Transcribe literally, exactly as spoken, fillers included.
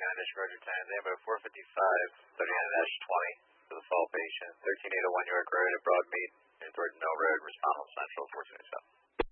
thirty-nine Roger Times, Amber four fifty-five, thirty-nine twenty for the fall patient, thirteen eight oh one York Road at Broadmead, Thornton Mill Road, Respondent Central, four twenty-seven.